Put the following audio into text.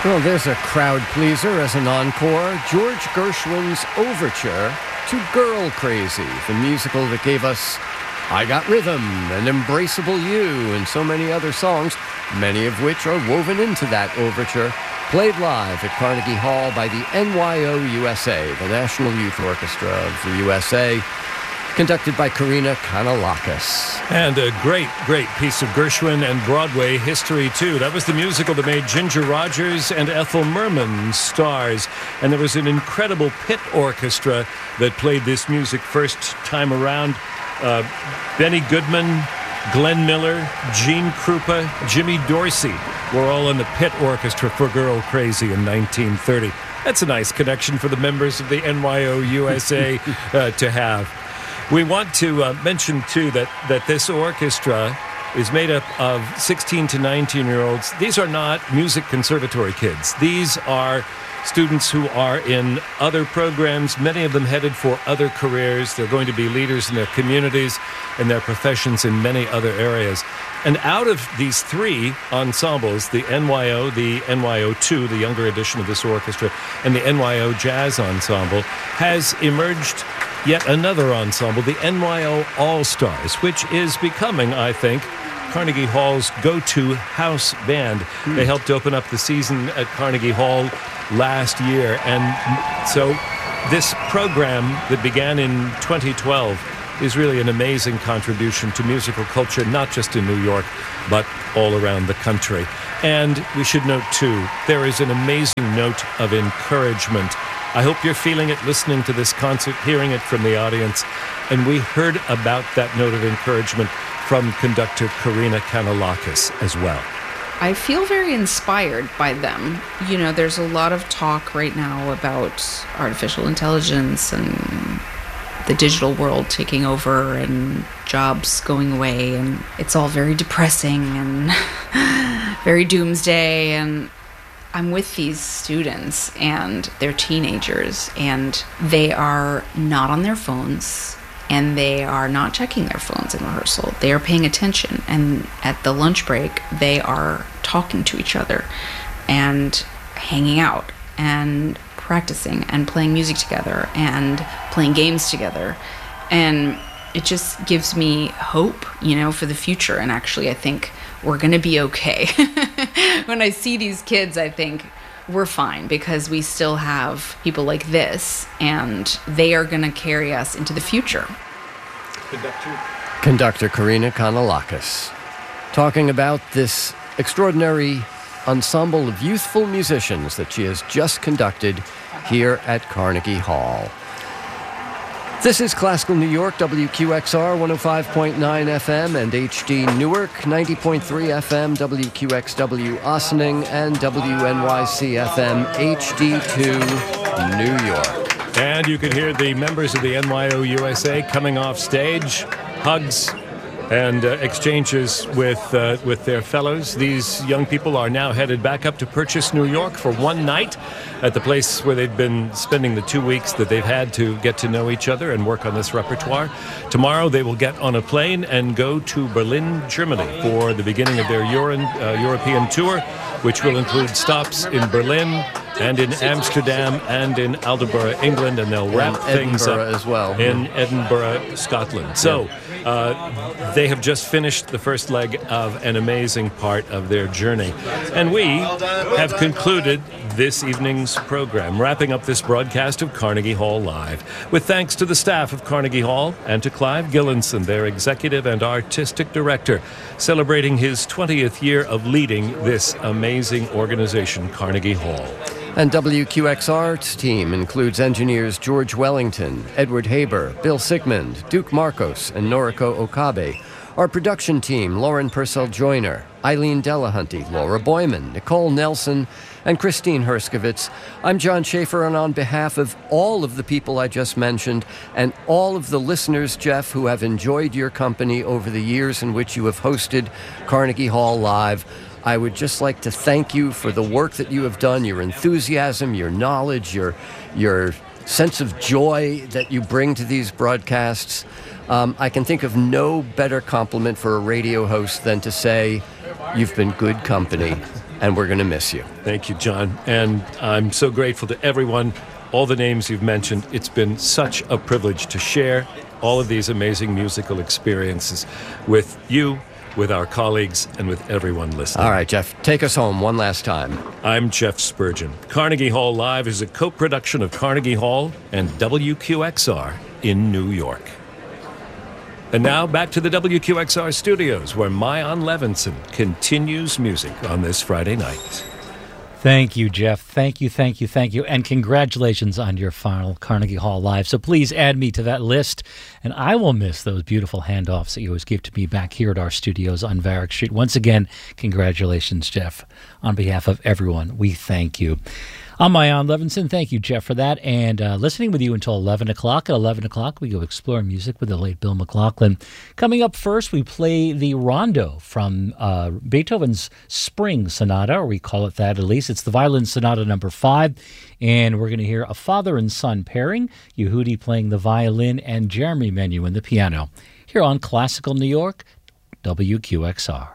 Well, there's a crowd pleaser as an encore. George Gershwin's overture to Girl Crazy, the musical that gave us I Got Rhythm and Embraceable You and so many other songs, many of which are woven into that overture, played live at Carnegie Hall by the NYO USA, the National Youth Orchestra of the USA, conducted by Karina Kanalakis. And a great, great piece of Gershwin and Broadway history, too. That was the musical that made Ginger Rogers and Ethel Merman stars. And there was an incredible pit orchestra that played this music first time around. Benny Goodman, Glenn Miller, Gene Krupa, Jimmy Dorsey were all in the pit orchestra for Girl Crazy in 1930. That's a nice connection for the members of the NYO USA to have. We want to mention, too, that this orchestra is made up of 16 to 19-year-olds. These are not music conservatory kids. These are students who are in other programs, many of them headed for other careers. They're going to be leaders in their communities and their professions in many other areas. And out of these three ensembles, the NYO, the NYO2, the younger edition of this orchestra, and the NYO Jazz Ensemble, has emerged yet another ensemble, the NYO All-Stars, which is becoming, I think, Carnegie Hall's go-to house band. They helped open up the season at Carnegie Hall last year. And so this program that began in 2012 is really an amazing contribution to musical culture, not just in New York, but all around the country. And we should note, too, there is an amazing note of encouragement. I hope you're feeling it listening to this concert, hearing it from the audience. And we heard about that note of encouragement from conductor Karina Kanalakis as well. I feel very inspired by them. You know, there's a lot of talk right now about artificial intelligence and the digital world taking over and jobs going away, and it's all very depressing and very doomsday. And I'm with these students, and they're teenagers, and they are not on their phones, and they are not checking their phones in rehearsal. They are paying attention, and at the lunch break, they are talking to each other and hanging out and practicing and playing music together and playing games together. And it just gives me hope, you know, for the future. And actually, I think we're going to be okay. When I see these kids, I think we're fine because we still have people like this, and they are going to carry us into the future. Conductor Karina Kanalakis talking about this extraordinary ensemble of youthful musicians that she has just conducted here at Carnegie Hall. This is Classical New York, WQXR 105.9 FM and HD Newark, 90.3 FM, WQXW Ossining, and WNYC FM HD2 New York. And you can hear the members of the NYO USA coming off stage, hugs and exchanges with their fellows. These young people are now headed back up to Purchase, New York for one night at the place where they've been spending the 2 weeks that they've had to get to know each other and work on this repertoire. Tomorrow they will get on a plane and go to Berlin, Germany for the beginning of their European tour, which will include stops in Berlin and in Amsterdam and in Aldeburgh, England, and they'll wrap things up as well in Edinburgh, Scotland. So they have just finished the first leg of an amazing part of their journey. And we have concluded this evening's program, wrapping up this broadcast of Carnegie Hall Live, with thanks to the staff of Carnegie Hall and to Clive Gillinson, their executive and artistic director, celebrating his 20th year of leading this amazing organization, Carnegie Hall. And WQXR's team includes engineers George Wellington, Edward Haber, Bill Sigmund, Duke Marcos, and Noriko Okabe. Our production team, Lauren Purcell-Joyner, Eileen Delahunty, Laura Boyman, Nicole Nelson, and Christine Herskovitz. I'm John Schaefer, and on behalf of all of the people I just mentioned and all of the listeners, Jeff, who have enjoyed your company over the years in which you have hosted Carnegie Hall Live, I would just like to thank you for the work that you have done, your enthusiasm, your knowledge, your sense of joy that you bring to these broadcasts. I can think of no better compliment for a radio host than to say, you've been good company. and we're going to miss you. Thank you, John. And I'm so grateful to everyone, all the names you've mentioned. It's been such a privilege to share all of these amazing musical experiences with you, with our colleagues, and with everyone listening. All right, Jeff, take us home one last time. I'm Jeff Spurgeon. Carnegie Hall Live is a co-production of Carnegie Hall and WQXR in New York. And now back to the WQXR studios, where Maayan Levinson continues music on this Friday night. Thank you, Jeff. Thank you. And congratulations on your final Carnegie Hall Live. So please add me to that list, and I will miss those beautiful handoffs that you always give to me back here at our studios on Varick Street. Once again, congratulations, Jeff. On behalf of everyone, we thank you. I'm Maayan Levinson. Thank you, Jeff, for that. And listening with you until 11 o'clock. At 11 o'clock, we go explore music with the late Bill McLaughlin. Coming up first, we play the Rondo from Beethoven's Spring Sonata, or we call it that at least. It's the Violin Sonata number 5. And we're going to hear a father and son pairing, Yehudi playing the violin and Jeremy Menuhin the piano, here on Classical New York, WQXR.